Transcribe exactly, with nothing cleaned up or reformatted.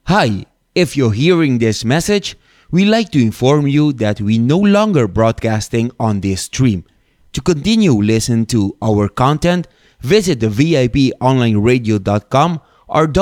Hi, if you're hearing this message, we'd like to inform you that we no longer broadcasting on this stream. To continue listen to our content, visit the V I P online radio dot com or